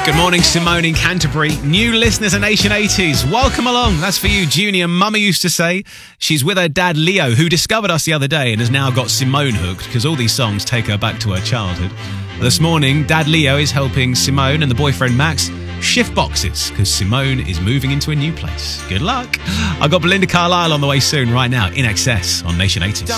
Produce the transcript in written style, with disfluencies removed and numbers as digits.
Good morning, Simone in Canterbury. New listeners of Nation 80s, welcome along. That's for you, Junior. Mummy used to say she's with her dad, Leo, who discovered us the other day and has now got Simone hooked because all these songs take her back to her childhood. This morning, Dad Leo is helping Simone and the boyfriend Max shift boxes because Simone is moving into a new place. Good luck. I've got Belinda Carlisle on the way soon right now, In Excess on Nation 80s.